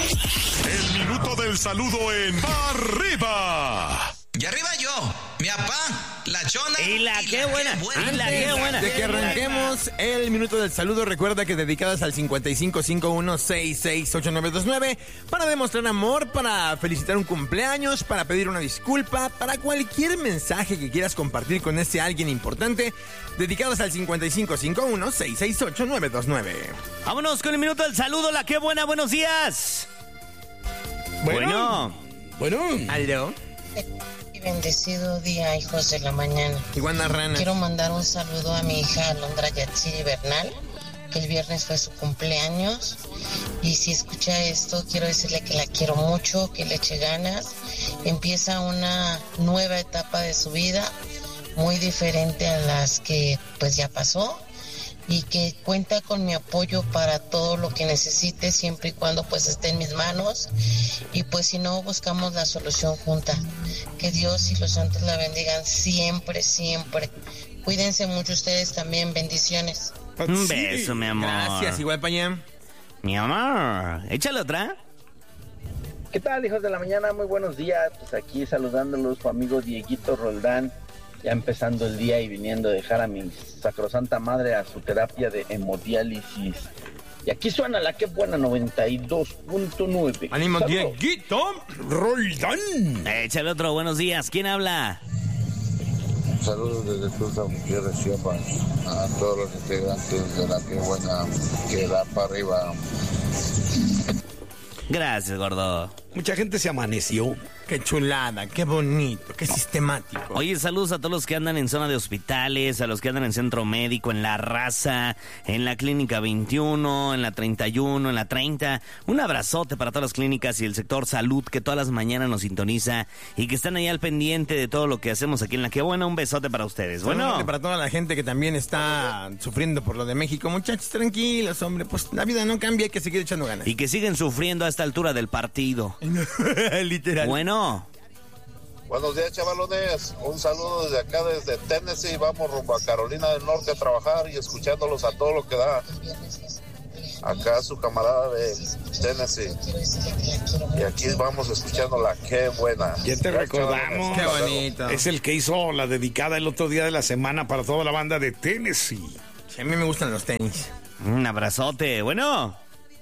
El minuto del saludo en Arriba. Y arriba yo, mi papá, la chona. Y la qué buena. Antes de que arranquemos el minuto del saludo, recuerda que dedicadas al 5551668929 para demostrar amor, para felicitar un cumpleaños, para pedir una disculpa, para cualquier mensaje que quieras compartir con ese alguien importante, dedicados al 5551668929. Vámonos con el minuto del saludo, la qué buena, buenos días. Bueno. ¿Aló? Bendecido día, hijos de la mañana. Iguana rana. Quiero mandar un saludo a mi hija Alondra Yatsiri Bernal, que el viernes fue su cumpleaños. Y si escucha esto, quiero decirle que la quiero mucho, que le eche ganas. Empieza una nueva etapa de su vida, muy diferente a las que pues ya pasó. Y que cuenta con mi apoyo para todo lo que necesite, siempre y cuando pues esté en mis manos. Y pues si no, buscamos la solución junta. Que Dios y los santos la bendigan siempre, siempre. Cuídense mucho ustedes también, bendiciones. Un beso, mi amor. Gracias, igual pañam. Mi amor, échale otra. ¿Qué tal, hijos de la mañana? Muy buenos días. Pues aquí saludándolos, su amigo Dieguito Roldán. Ya empezando el día y viniendo a dejar a mi sacrosanta madre a su terapia de hemodiálisis. Y aquí suena la que buena 92.9. ¡Ánimo, Dieguito Roldán! Échale otro, buenos días. ¿Quién habla? Saludos desde Tuxtla Gutiérrez, Chiapas, a todos los integrantes de la que buena que da para arriba. Gracias, gordo. Mucha gente se amaneció. Qué chulada, qué bonito, qué sistemático. Oye, saludos a todos los que andan en zona de hospitales, a los que andan en centro médico, en La Raza, en la clínica 21, en la 31, en la 30. Un abrazote para todas las clínicas y el sector salud que todas las mañanas nos sintoniza y que están ahí al pendiente de todo lo que hacemos aquí en La Que Buena. Un besote para ustedes. Bueno, para toda la gente que también está sufriendo por lo de México. Muchachos, tranquilos, hombre, pues la vida no cambia, hay que seguir echando ganas. Y que siguen sufriendo a esta altura del partido. Literal. Bueno. Buenos días, chavalones. Un saludo desde acá, desde Tennessee. Vamos rumbo a Carolina del Norte a trabajar y escuchándolos a todo lo que da. Acá su camarada de Tennessee. Y aquí vamos escuchando la que buena. Ya te recordamos. Qué bonito. Es el que hizo la dedicada el otro día de la semana para toda la banda de Tennessee. Sí, a mí me gustan los tenis. Un abrazote. Bueno.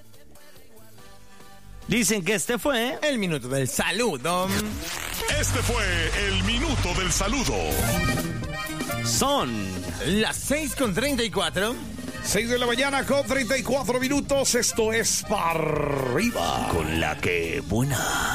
Dicen que este fue el minuto del saludo. Este fue el minuto del saludo. Son las 6:34. 6 de la mañana con 34 minutos. Esto es para arriba. Con la que buena.